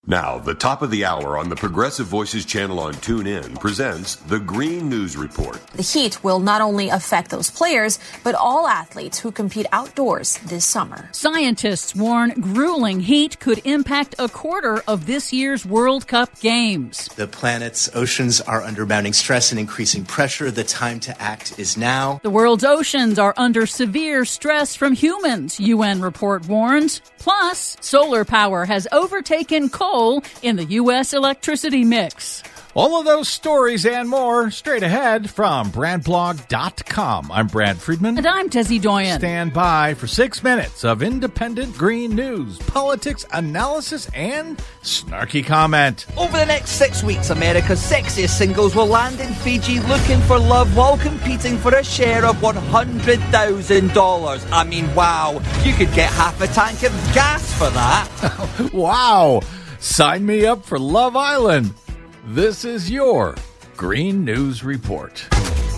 Now, the top of the hour on the Progressive Voices channel on TuneIn presents the Green News Report. The heat will not only affect those players, but all athletes who compete outdoors this summer. Scientists warn grueling heat could impact a quarter of this year's World Cup games. The planet's oceans are under mounting stress and increasing pressure. The time to act is now. The world's oceans are under severe stress from humans, UN report warns. Plus, solar power has overtaken coal in the U.S. electricity mix. All of those stories and more straight ahead from BradBlog.com. I'm Brad Friedman. And I'm Desi Doyen. Stand by for 6 minutes of independent green news, politics, analysis, and snarky comment. Over the next 6 weeks, America's sexiest singles will land in Fiji looking for love while competing for a share of $100,000. I mean, wow, you could get half a tank of gas for that. Wow. Sign me up for Love Island. This is your Green News Report.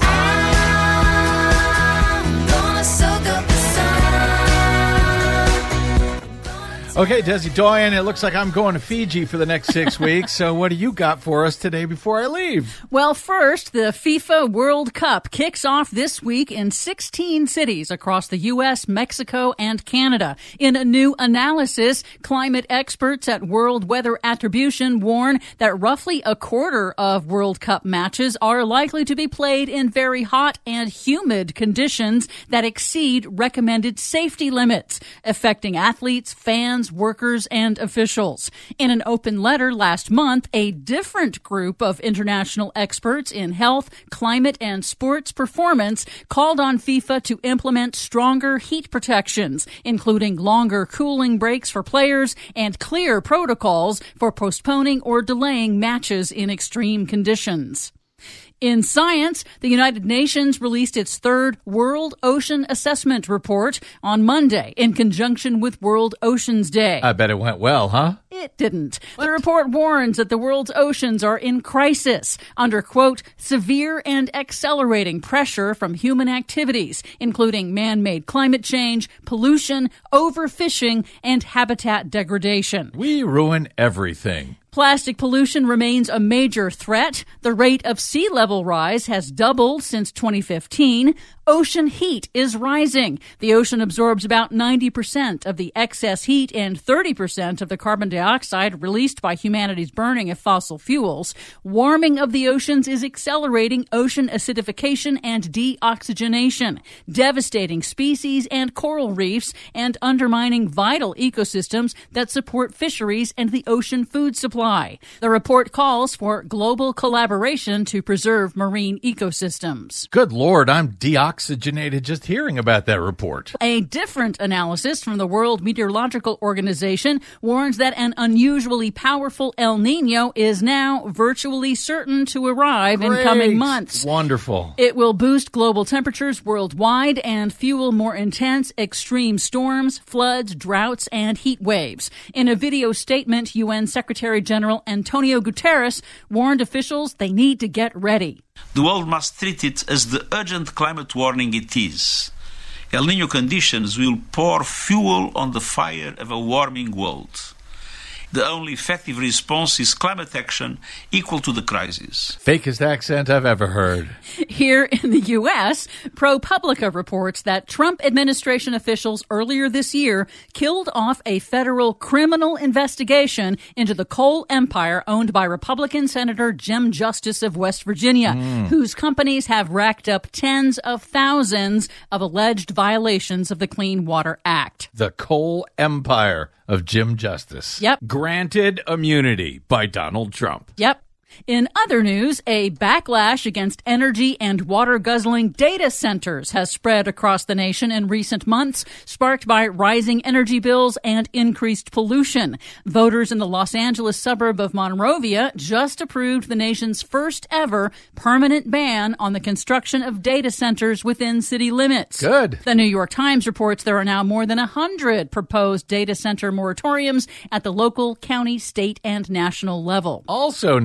Okay, Desi Doyen, it looks like I'm going to Fiji for the next 6 weeks. So what do you got for us today before I leave? Well, first, the FIFA World Cup kicks off this week in 16 cities across the U.S., Mexico, and Canada. In a new analysis, climate experts at World Weather Attribution warn that roughly a quarter of World Cup matches are likely to be played in very hot and humid conditions that exceed recommended safety limits, affecting athletes, fans, workers, and officials. In an open letter last month, a different group of international experts in health, climate, and sports performance called on FIFA to implement stronger heat protections, including longer cooling breaks for players and clear protocols for postponing or delaying matches in extreme conditions. In science, the United Nations released its third World Ocean Assessment Report on Monday in conjunction with World Oceans Day. I bet it went well, huh? It didn't. The report warns that the world's oceans are in crisis under, quote, severe and accelerating pressure from human activities, including man-made climate change, pollution, overfishing, and habitat degradation. We ruin everything. Plastic pollution remains a major threat. The rate of sea level rise has doubled since 2015. Ocean heat is rising. The ocean absorbs about 90% of the excess heat and 30% of the carbon dioxide released by humanity's burning of fossil fuels. Warming of the oceans is accelerating ocean acidification and deoxygenation, devastating species and coral reefs, and undermining vital ecosystems that support fisheries and the ocean food supply. The report calls for global collaboration to preserve marine ecosystems. Good Lord, I'm deoxygenated just hearing about that report. A different analysis from the World Meteorological Organization warns that an unusually powerful El Nino is now virtually certain to arrive in coming months. Wonderful. It will boost global temperatures worldwide and fuel more intense extreme storms, floods, droughts, and heat waves. In a video statement, UN Secretary General Antonio Guterres warned officials they need to get ready. The world must treat it as the urgent climate warning it is. El Niño conditions will pour fuel on the fire of a warming world. The only effective response is climate action equal to the crisis. Fakest accent I've ever heard. Here in the U.S., ProPublica reports that Trump administration officials earlier this year killed off a federal criminal investigation into the coal empire owned by Republican Senator Jim Justice of West Virginia, whose companies have racked up tens of thousands of alleged violations of the Clean Water Act. The coal empire of Jim Justice. Yep. Granted immunity by Donald Trump. Yep. In other news, a backlash against energy and water-guzzling data centers has spread across the nation in recent months, sparked by rising energy bills and increased pollution. Voters in the Los Angeles suburb of Monrovia just approved the nation's first-ever permanent ban on the construction of data centers within city limits. Good. The New York Times reports there are now more than 100 proposed data center moratoriums at the local, county, state, and national level. Also nice.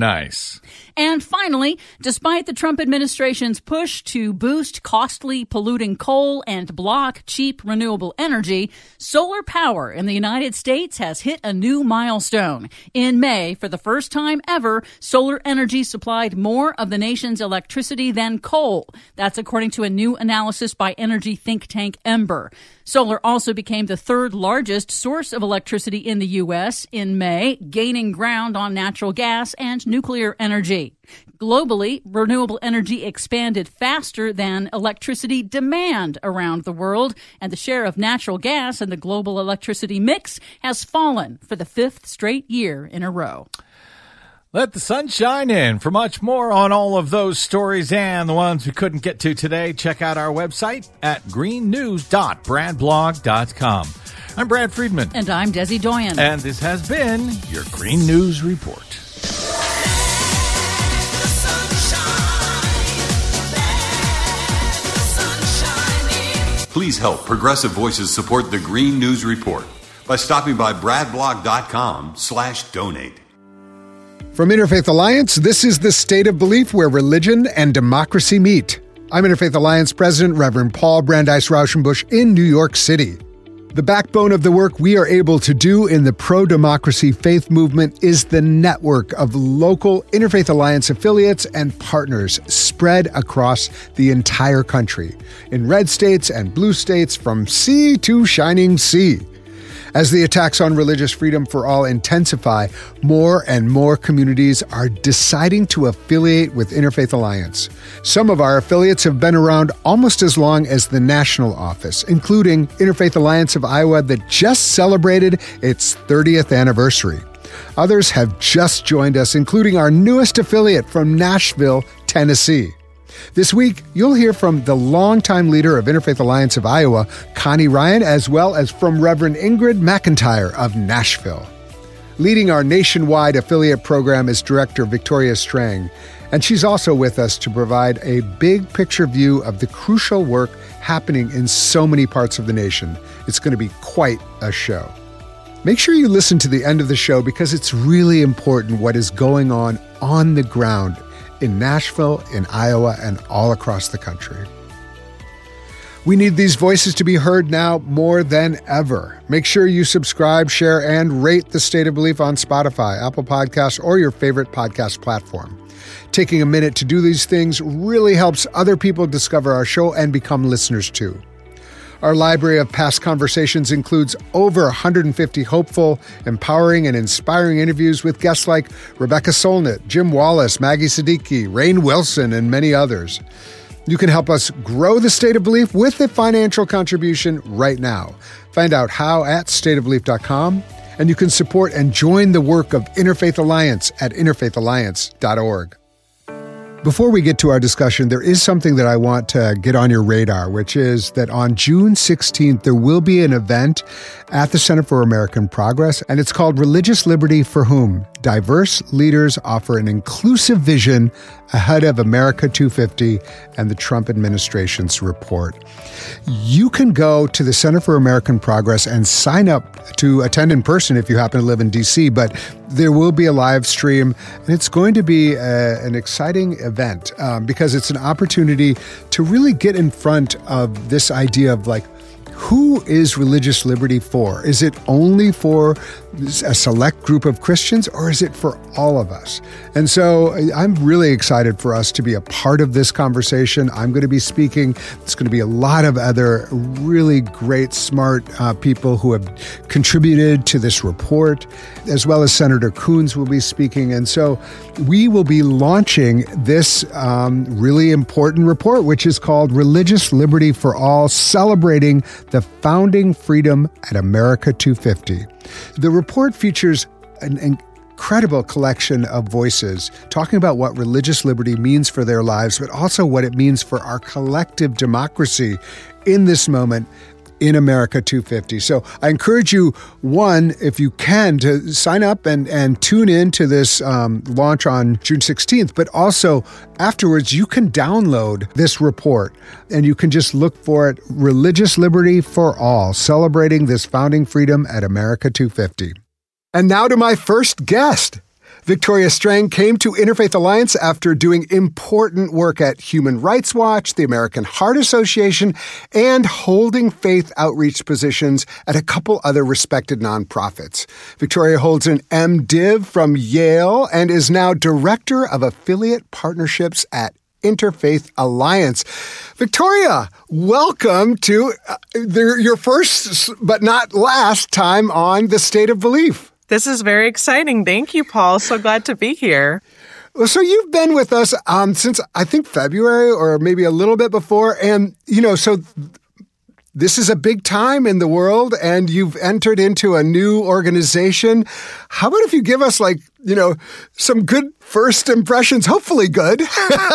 gas. And finally, despite the Trump administration's push to boost costly, polluting coal and block cheap renewable energy, solar power in the United States has hit a new milestone. In May, for the first time ever, solar energy supplied more of the nation's electricity than coal. That's according to a new analysis by energy think tank Ember. Solar also became the third largest source of electricity in the U.S. in May, gaining ground on natural gas and nuclear energy. Globally, renewable energy expanded faster than electricity demand around the world, and the share of natural gas in the global electricity mix has fallen for the fifth straight year in a row. Let the sun shine in. For much more on all of those stories and the ones we couldn't get to today, check out our website at greennews.bradblog.com. I'm Brad Friedman. And I'm Desi Doyen. And this has been your Green News Report. Please help Progressive Voices support the Green News Report by stopping by bradblog.com/donate. From Interfaith Alliance, this is the State of Belief, where religion and democracy meet. I'm Interfaith Alliance President Reverend Paul Brandeis Rauschenbusch in New York City. The backbone of the work we are able to do in the pro-democracy faith movement is the network of local Interfaith Alliance affiliates and partners spread across the entire country, in red states and blue states from sea to shining sea. As the attacks on religious freedom for all intensify, more and more communities are deciding to affiliate with Interfaith Alliance. Some of our affiliates have been around almost as long as the national office, including Interfaith Alliance of Iowa that just celebrated its 30th anniversary. Others have just joined us, including our newest affiliate from Nashville, Tennessee. This week, you'll hear from the longtime leader of Interfaith Alliance of Iowa, Connie Ryan, as well as from Reverend Ingrid McIntyre of Nashville. Leading our nationwide affiliate program is Director Victoria Strang, and she's also with us to provide a big picture view of the crucial work happening in so many parts of the nation. It's going to be quite a show. Make sure you listen to the end of the show because it's really important what is going on the ground in Nashville, in Iowa, and all across the country. We need these voices to be heard now more than ever. Make sure you subscribe, share, and rate The State of Belief on Spotify, Apple Podcasts, or your favorite podcast platform. Taking a minute to do these things really helps other people discover our show and become listeners too. Our library of past conversations includes over 150 hopeful, empowering, and inspiring interviews with guests like Rebecca Solnit, Jim Wallace, Maggie Siddiqui, Rainn Wilson, and many others. You can help us grow the State of Belief with a financial contribution right now. Find out how at stateofbelief.com, and you can support and join the work of Interfaith Alliance at interfaithalliance.org. Before we get to our discussion, there is something that I want to get on your radar, which is that on June 16th, there will be an event at the Center for American Progress, and it's called Religious Liberty for Whom? Diverse leaders offer an inclusive vision ahead of America 250 and the Trump administration's report. You can go to the Center for American Progress and sign up to attend in person if you happen to live in D.C., but there will be a live stream, and it's going to be an exciting event because it's an opportunity to really get in front of this idea of like, who is religious liberty for? Is it only for a select group of Christians, or is it for all of us? And so I'm really excited for us to be a part of this conversation. I'm going to be speaking. It's going to be a lot of other really great, smart people who have contributed to this report, as well as Senator Coons will be speaking. And so we will be launching this really important report, which is called Religious Liberty for All, Celebrating the Founding Freedom at America 250. The report features an incredible collection of voices talking about what religious liberty means for their lives, but also what it means for our collective democracy in this moment in America 250. So I encourage you, one, if you can, to sign up and tune in to this launch on June 16th, but also afterwards you can download this report and you can just look for it, Religious Liberty for All, Celebrating This Founding Freedom at America 250. And now to my first guest. Victoria Strang came to Interfaith Alliance after doing important work at Human Rights Watch, the American Heart Association, and holding faith outreach positions at a couple other respected nonprofits. Victoria holds an MDiv from Yale and is now Director of Affiliate Partnerships at Interfaith Alliance. Victoria, welcome to your first but not last time on The State of Belief. This is very exciting. Thank you, Paul. So glad to be here. So you've been with us since, I think, February or maybe a little bit before. And, so this is a big time in the world and you've entered into a new organization. How about if you give us some good first impressions, hopefully good,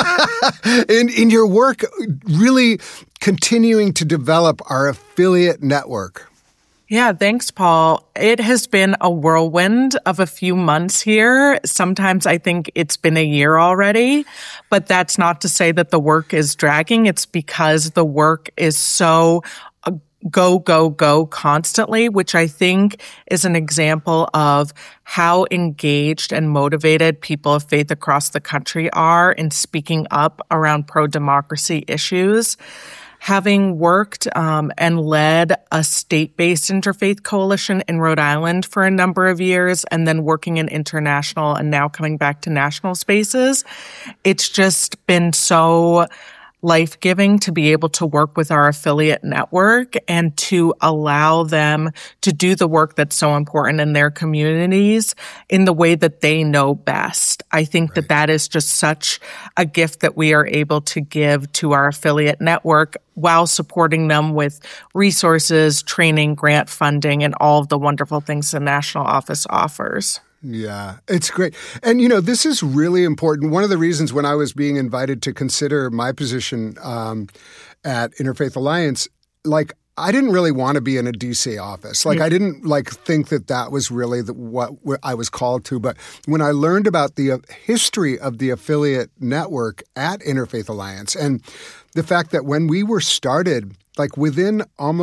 in your work really continuing to develop our affiliate network? Yeah, thanks, Paul. It has been a whirlwind of a few months here. Sometimes I think it's been a year already, but that's not to say that the work is dragging. It's because the work is so go, go, go constantly, which I think is an example of how engaged and motivated people of faith across the country are in speaking up around pro-democracy issues. Having worked and led a state-based interfaith coalition in Rhode Island for a number of years and then working in international and now coming back to national spaces, it's just been so life-giving to be able to work with our affiliate network and to allow them to do the work that's so important in their communities in the way that they know best. I think that is just such a gift that we are able to give to our affiliate network while supporting them with resources, training, grant funding, and all of the wonderful things the national office offers. Yeah, it's great. And, this is really important. One of the reasons when I was being invited to consider my position at Interfaith Alliance, I didn't really want to be in a DC office. I didn't think that was really what I was called to. But when I learned about the history of the affiliate network at Interfaith Alliance and the fact that when we were started, within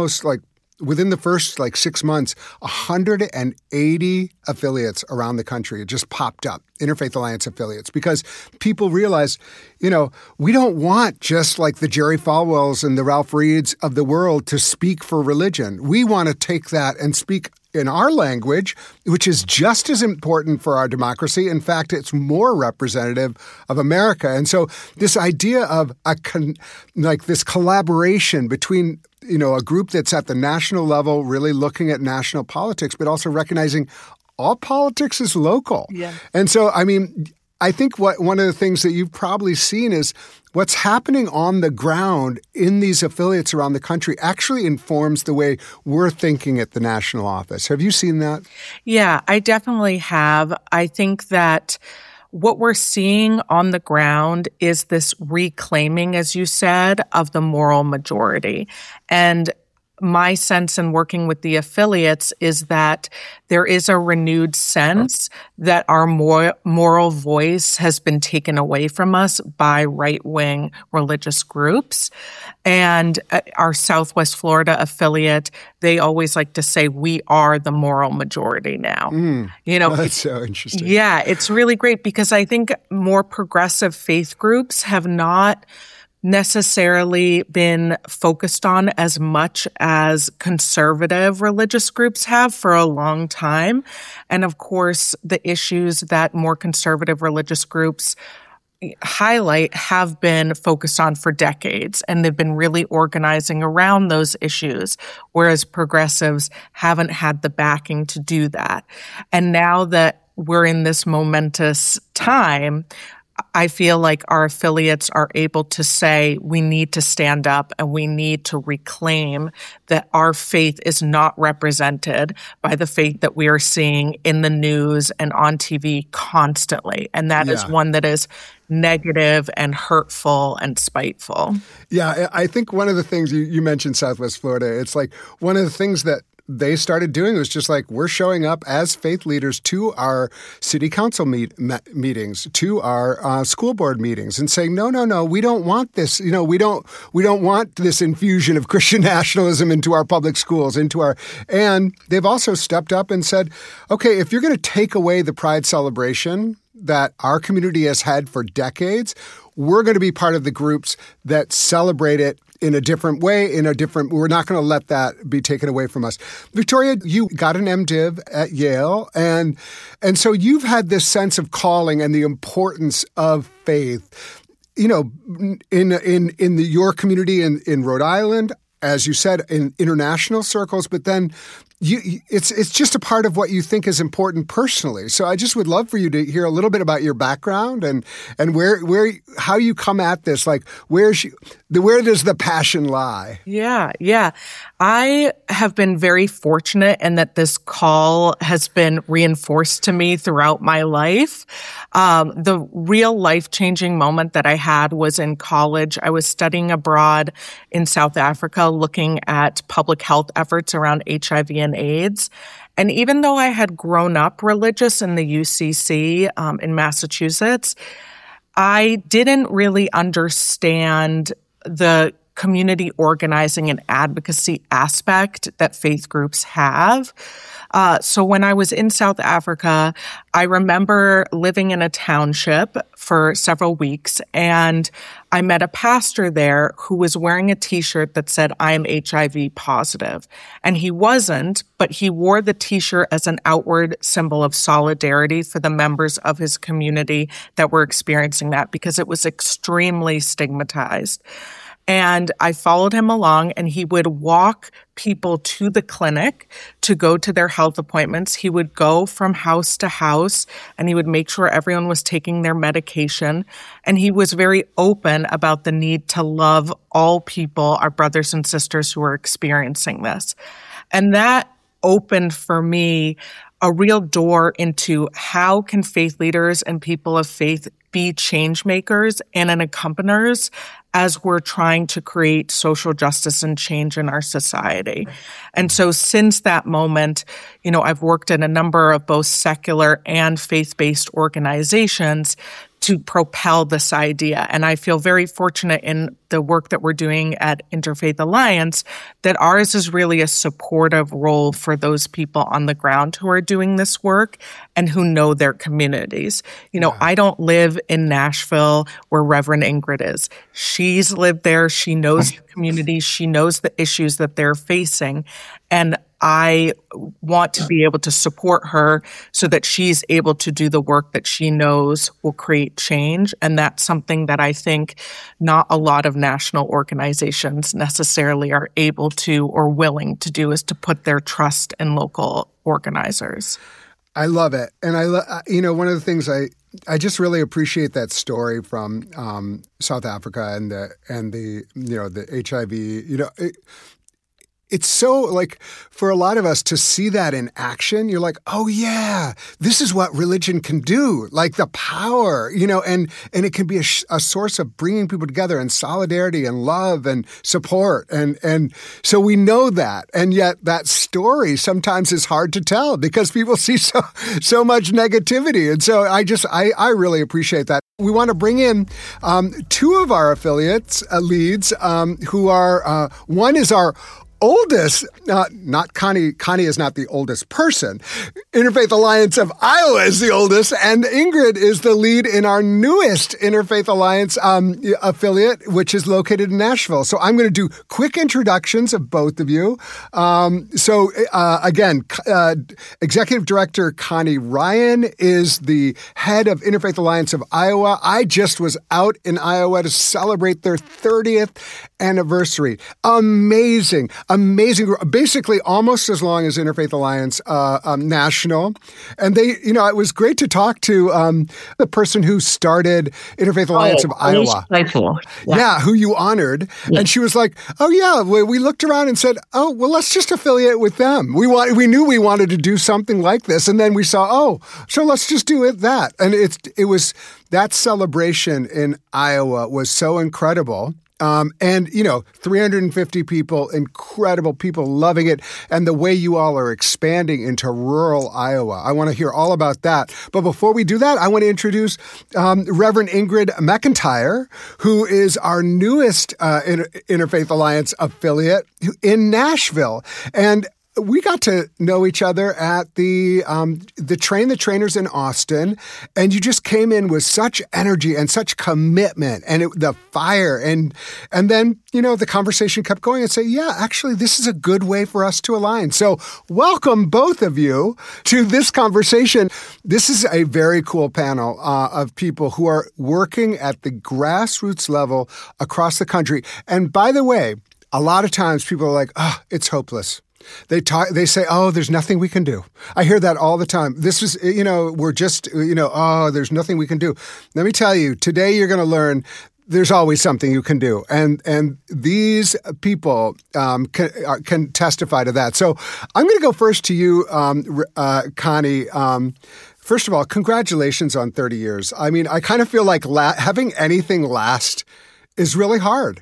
the first 6 months, 180 affiliates around the country. It just popped up, Interfaith Alliance affiliates, because people realized, we don't want just the Jerry Falwells and the Ralph Reeds of the world to speak for religion. We want to take that and speak in our language, which is just as important for our democracy. In fact, it's more representative of America. And so this idea of this collaboration between a group that's at the national level, really looking at national politics, but also recognizing all politics is local. Yeah. And so, I think one of the things that you've probably seen is what's happening on the ground in these affiliates around the country actually informs the way we're thinking at the national office. Have you seen that? Yeah, I definitely have. I think that what we're seeing on the ground is this reclaiming, as you said, of the moral majority. And my sense in working with the affiliates is that there is a renewed sense that our moral voice has been taken away from us by right-wing religious groups. And our Southwest Florida affiliate, they always like to say, we are the moral majority now. That's so interesting. Yeah, it's really great because I think more progressive faith groups have not necessarily been focused on as much as conservative religious groups have for a long time. And of course, the issues that more conservative religious groups highlight have been focused on for decades, and they've been really organizing around those issues, whereas progressives haven't had the backing to do that. And now that we're in this momentous time, I feel like our affiliates are able to say we need to stand up and we need to reclaim that our faith is not represented by the faith that we are seeing in the news and on TV constantly. And that is one that is negative and hurtful and spiteful. Yeah, I think one of the things you mentioned Southwest Florida, it's one of the things that they started doing was just like, we're showing up as faith leaders to our city council meetings, to our school board meetings, and saying, no, we don't want this. We don't want this infusion of Christian nationalism into our public schools, and they've also stepped up and said, okay, if you're going to take away the Pride celebration that our community has had for decades, we're going to be part of the groups that celebrate it in a different way, we're not going to let that be taken away from us. Victoria, you got an MDiv at Yale, and so you've had this sense of calling and the importance of faith, in your community in Rhode Island, as you said, in international circles, but then it's just a part of what you think is important personally. So I just would love for you to hear a little bit about your background and how you come at this. Like, where does the passion lie? Yeah. I have been very fortunate in that this call has been reinforced to me throughout my life. The real life-changing moment that I had was in college. I was studying abroad in South Africa, looking at public health efforts around HIV and AIDS. And even though I had grown up religious in the UCC in Massachusetts, I didn't really understand the community organizing and advocacy aspect that faith groups have. So when I was in South Africa, I remember living in a township for several weeks, and I met a pastor there who was wearing a T-shirt that said, "I am HIV positive." And he wasn't, but he wore the T-shirt as an outward symbol of solidarity for the members of his community that were experiencing that, because it was extremely stigmatized. And I followed him along, and he would walk people to the clinic to go to their health appointments. He would go from house to house, and he would make sure everyone was taking their medication. And he was very open about the need to love all people, our brothers and sisters who are experiencing this. And that opened for me a real door into how can faith leaders and people of faith be change makers and accompaniers as we're trying to create social justice and change in our society. And so since that moment, I've worked in a number of both secular and faith-based organizations to propel this idea. And I feel very fortunate in the work that we're doing at Interfaith Alliance that ours is really a supportive role for those people on the ground who are doing this work and who know their communities. I don't live in Nashville where Reverend Ingrid is. She's lived there. She knows the community. She knows the issues that they're facing. And I want to be able to support her so that she's able to do the work that she knows will create change. And that's something that I think not a lot of national organizations necessarily are able to or willing to do, is to put their trust in local organizers. I love it. And one of the things I just really appreciate that story from South Africa and the HIV, it's so, like, for a lot of us to see that in action, you're like, oh yeah, this is what religion can do. Like the power, and it can be a source of bringing people together and solidarity and love and support. And so we know that. And yet that story sometimes is hard to tell because people see so much negativity. And so I really appreciate that. We want to bring in two of our affiliates, leads, who are, one is our oldest, not Connie. Connie is not the oldest person. Interfaith Alliance of Iowa is the oldest, and Ingrid is the lead in our newest Interfaith Alliance affiliate, which is located in Nashville. So I'm going to do quick introductions of both of you. Again, Executive Director Connie Ryan is the head of Interfaith Alliance of Iowa. I just was out in Iowa to celebrate their 30th anniversary. Amazing. Basically almost as long as Interfaith Alliance National. And they, it was great to talk to the person who started Interfaith Alliance of Iowa. Yeah, who you honored. Yeah. And she was like, oh yeah, we looked around and said, oh, well, let's just affiliate with them. We knew we wanted to do something like this. And then we saw, so let's just do that. And it was that celebration in Iowa was so incredible. And, 350 people, incredible people loving it. And the way you all are expanding into rural Iowa. I want to hear all about that. But before we do that, I want to introduce Reverend Ingrid McIntyre, who is our newest Interfaith Alliance affiliate in Nashville. And we got to know each other at the Train the Trainers in Austin, and you just came in with such energy and such commitment and the fire. And then, the conversation kept going and say, yeah, actually, this is a good way for us to align. So welcome both of you to this conversation. This is a very cool panel of people who are working at the grassroots level across the country. And by the way, a lot of times people are like, it's hopeless. They say, there's nothing we can do. I hear that all the time. This is, we're just, there's nothing we can do. Let me tell you, today you're going to learn there's always something you can do. And these people can testify to that. So I'm going to go first to you, Connie. First of all, congratulations on 30 years. I mean, I kind of feel like having anything last is really hard.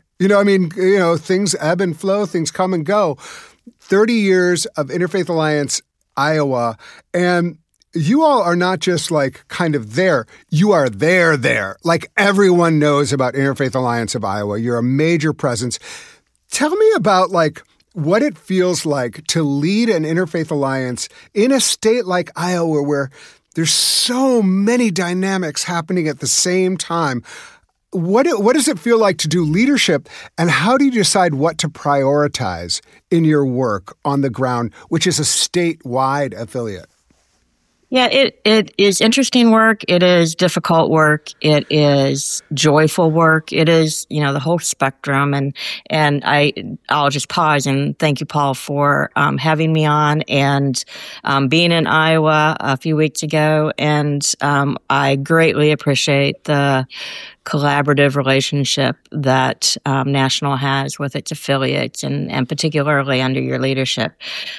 Things ebb and flow, things come and go. 30 years of Interfaith Alliance Iowa, and you all are not just like kind of there, you are there. Like everyone knows about Interfaith Alliance of Iowa. You're a major presence. Tell me about like what it feels like to lead an Interfaith Alliance in a state like Iowa where there's so many dynamics happening at the same time. What does it feel like to do leadership, and how do you decide what to prioritize in your work on the ground, which is a statewide affiliate? Yeah, it is interesting work. It is difficult work. It is joyful work. It is, the whole spectrum. And I'll just pause and thank you, Paul, for having me on and being in Iowa a few weeks ago. And I greatly appreciate the collaborative relationship that National has with its affiliates and particularly under your leadership.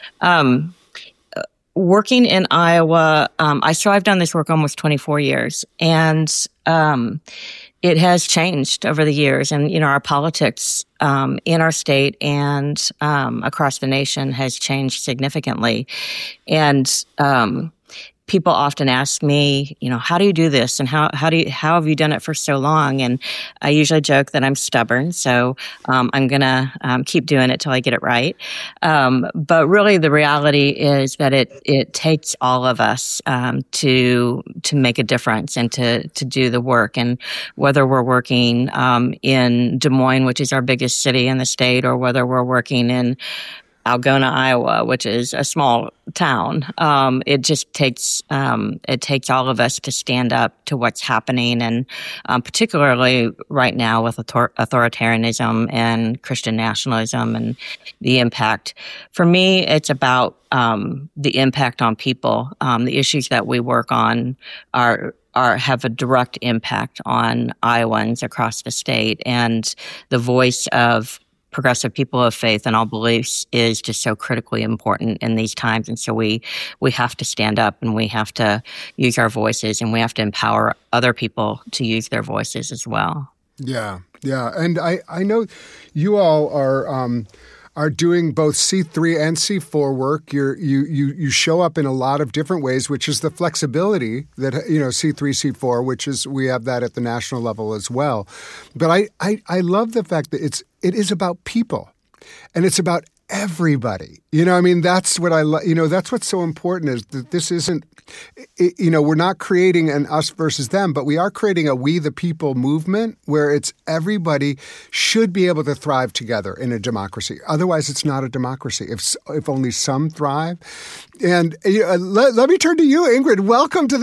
Working in Iowa, I've done this work almost 24 years, and it has changed over the years. And, our politics in our state and across the nation has changed significantly. And people often ask me, how do you do this, and how have you done it for so long? And I usually joke that I'm stubborn, so I'm gonna keep doing it till I get it right. But really, the reality is that it takes all of us to make a difference and to do the work. And whether we're working in Des Moines, which is our biggest city in the state, or whether we're working in Algona, Iowa, which is a small town. It just takes all of us to stand up to what's happening, and particularly right now with authoritarianism and Christian nationalism and the impact. For me, it's about the impact on people. The issues that we work on have a direct impact on Iowans across the state, and the voice of progressive people of faith and all beliefs is just so critically important in these times. And so we have to stand up, and we have to use our voices, and we have to empower other people to use their voices as well. Yeah. And I know you all are doing both C3 and C4 work. You show up in a lot of different ways, which is the flexibility that, C3, C4, which is, we have that at the national level as well. But I love the fact that it is about people, and it's about everybody. That's what I love. That's what's so important, is that this isn't, we're not creating an us versus them, but we are creating a we the people movement where it's everybody should be able to thrive together in a democracy. Otherwise, it's not a democracy if only some thrive. And let me turn to you, Ingrid. Welcome to